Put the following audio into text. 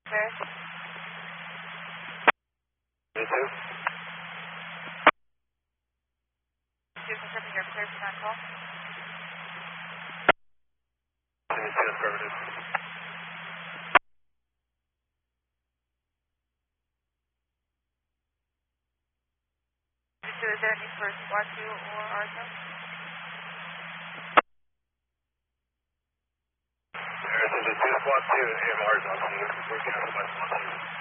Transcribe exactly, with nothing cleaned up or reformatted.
Clear. Me too. Two confirming you're clear for that call. Me too, affirmative. So is there any for squad two or R S O? There's a two squad two and A M Rs on scene. We're canceled by squad two.